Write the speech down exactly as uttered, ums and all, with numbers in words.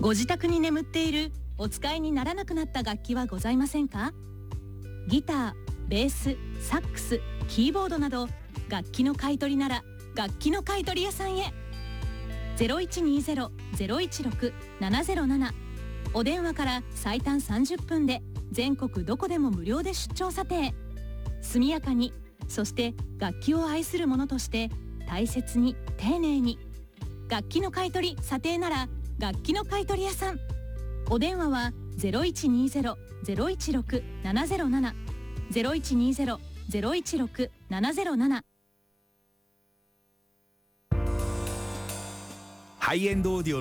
ご自宅に眠っているお使いにならなくなった楽器はございませんか？ギター、ベース、サックス、キーボードなど楽器の買い取りなら楽器の買い取り屋さんへ。 ゼロいちにゼロ ゼロいちろく ななゼロなな お電話から最短さんじゅっぷんで全国どこでも無料で出張査定。速やかに、そして楽器を愛する者として大切に丁寧に。楽器の買い取り査定なら楽器の買い取り屋さん。お電話は ゼロいちにゼロ ゼロいちろく ななゼロなな ゼロいちにゼロ ゼロいちろく ななゼロなな。 ハイエンドオーディオ